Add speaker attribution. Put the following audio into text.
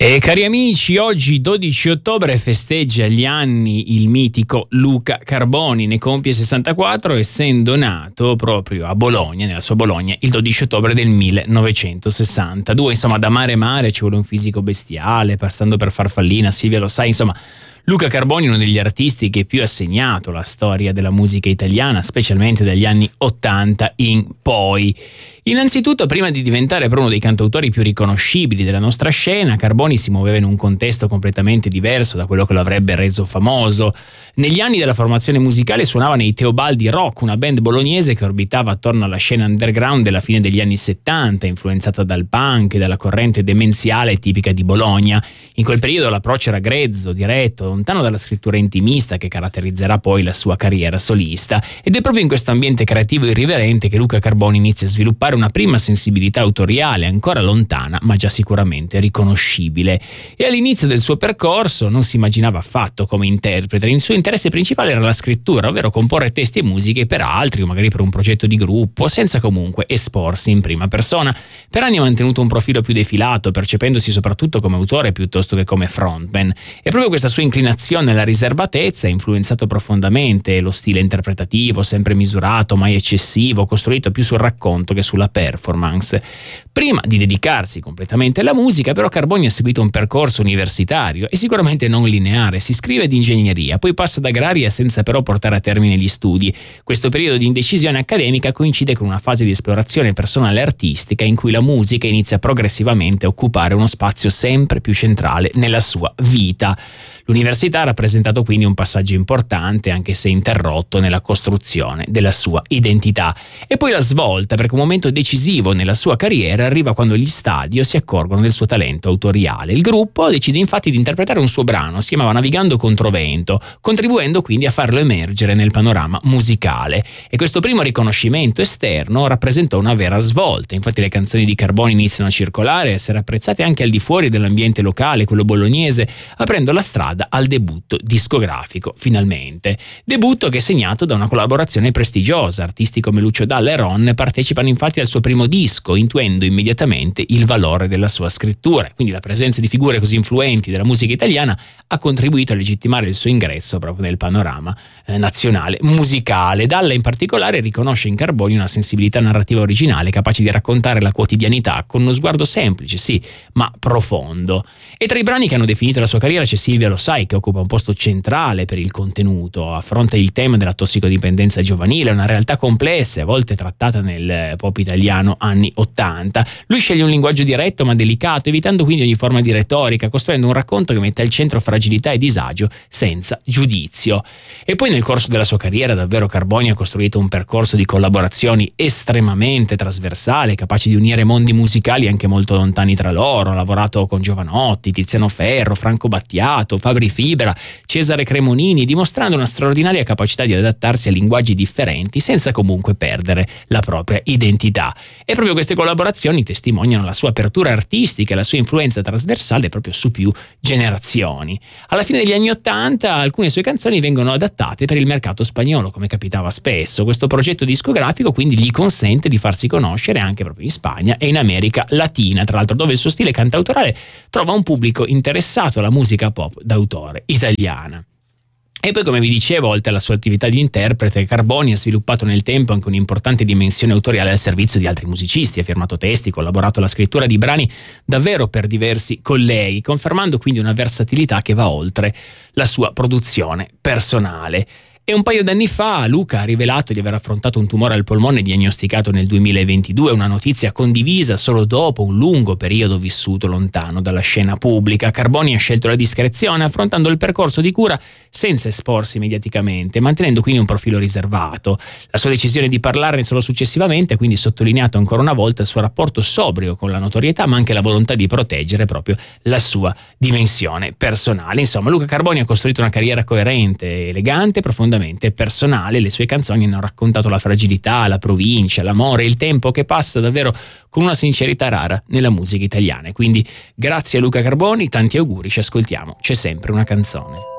Speaker 1: E cari amici, oggi 12 ottobre festeggia gli anni il mitico Luca Carboni, ne compie 64, essendo nato proprio a Bologna, nella sua Bologna, il 12 ottobre del 1962. Insomma, da mare ci vuole un fisico bestiale, passando per Farfallina, Silvia lo sai, insomma. Luca Carboni è uno degli artisti che più ha segnato la storia della musica italiana, specialmente dagli anni 80 in poi. Innanzitutto, prima di diventare però uno dei cantautori più riconoscibili della nostra scena, Carboni si muoveva in un contesto completamente diverso da quello che lo avrebbe reso famoso. Negli anni della formazione musicale suonava nei Teobaldi Rock, una band bolognese che orbitava attorno alla scena underground della fine degli anni 70, influenzata dal punk e dalla corrente demenziale tipica di Bologna. In quel periodo l'approccio era grezzo, diretto, lontano dalla scrittura intimista che caratterizzerà poi la sua carriera solista, ed è proprio in questo ambiente creativo irriverente che Luca Carboni inizia a sviluppare una prima sensibilità autoriale ancora lontana ma già sicuramente riconoscibile. E all'inizio del suo percorso non si immaginava affatto come interprete. Il suo interesse principale era la scrittura, ovvero comporre testi e musiche per altri o magari per un progetto di gruppo, senza comunque esporsi in prima persona. Per anni ha mantenuto un profilo più defilato, percependosi soprattutto come autore piuttosto che come frontman, e proprio questa sua inclinazione alla riservatezza ha influenzato profondamente lo stile interpretativo, sempre misurato, mai eccessivo, costruito più sul racconto che sulla performance. Prima di dedicarsi completamente alla musica, però, Carboni ha seguito un percorso universitario e sicuramente non lineare. Si iscrive di ingegneria, poi passa ad agraria senza però portare a termine gli studi. Questo periodo di indecisione accademica coincide con una fase di esplorazione personale e artistica in cui la musica inizia progressivamente a occupare uno spazio sempre più centrale nella sua vita. L'università ha rappresentato quindi un passaggio importante, anche se interrotto, nella costruzione della sua identità. E poi la svolta, perché un momento decisivo nella sua carriera arriva quando gli Stadio si accorgono del suo talento autoriale. Il gruppo decide infatti di interpretare un suo brano, si chiamava Navigando Controvento, contribuendo quindi a farlo emergere nel panorama musicale. E questo primo riconoscimento esterno rappresentò una vera svolta. Infatti le canzoni di Carboni iniziano a circolare e a essere apprezzate anche al di fuori dell'ambiente locale, quello bolognese, aprendo la strada al debutto discografico, finalmente. Debutto che è segnato da una collaborazione prestigiosa. Artisti come Lucio Dalla e Ron partecipano infatti al suo primo disco, intuendo immediatamente il valore della sua scrittura. Quindi la presenza di figure così influenti della musica italiana ha contribuito a legittimare il suo ingresso proprio nel panorama nazionale musicale. Dalla in particolare riconosce in Carboni una sensibilità narrativa originale, capace di raccontare la quotidianità con uno sguardo semplice, sì, ma profondo. E tra i brani che hanno definito la sua carriera c'è Silvia lo sai, che occupa un posto centrale per il contenuto. Affronta il tema della tossicodipendenza giovanile, una realtà complessa e a volte trattata nel pop italiano anni 80. Lui sceglie un linguaggio diretto ma delicato, evitando quindi ogni forma di retorica, costruendo un racconto che mette al centro fragilità e disagio senza giudizio. E poi nel corso della sua carriera davvero Carboni ha costruito un percorso di collaborazioni estremamente trasversale, capace di unire mondi musicali anche molto lontani tra loro. Ha lavorato con Jovanotti, Tiziano Ferro, Franco Battiato, Fabri Fibra, Cesare Cremonini, dimostrando una straordinaria capacità di adattarsi a linguaggi differenti senza comunque perdere la propria identità. E proprio queste collaborazioni testimoniano la sua apertura artistica e la sua influenza trasversale proprio su più generazioni. Alla fine degli anni 80 alcune sue canzoni vengono adattate per il mercato spagnolo, come capitava spesso. Questo progetto discografico quindi gli consente di farsi conoscere anche proprio in Spagna e in America Latina, tra l'altro, dove il suo stile cantautorale trova un pubblico interessato alla musica pop d'autore italiana. E poi, come vi dicevo, oltre alla sua attività di interprete, Carboni ha sviluppato nel tempo anche un'importante dimensione autoriale al servizio di altri musicisti. Ha firmato testi, collaborato alla scrittura di brani davvero per diversi colleghi, confermando quindi una versatilità che va oltre la sua produzione personale. E un paio d'anni fa Luca ha rivelato di aver affrontato un tumore al polmone diagnosticato nel 2022, una notizia condivisa solo dopo un lungo periodo vissuto lontano dalla scena pubblica. Carboni ha scelto la discrezione, affrontando il percorso di cura senza esporsi mediaticamente, mantenendo quindi un profilo riservato. La sua decisione di parlarne solo successivamente ha quindi sottolineato ancora una volta il suo rapporto sobrio con la notorietà, ma anche la volontà di proteggere proprio la sua dimensione personale. Insomma, Luca Carboni ha costruito una carriera coerente, elegante, profondamente personale. Le sue canzoni hanno raccontato la fragilità, la provincia, l'amore, il tempo che passa davvero con una sincerità rara nella musica italiana. Quindi grazie a Luca Carboni, tanti auguri, ci ascoltiamo, c'è sempre una canzone.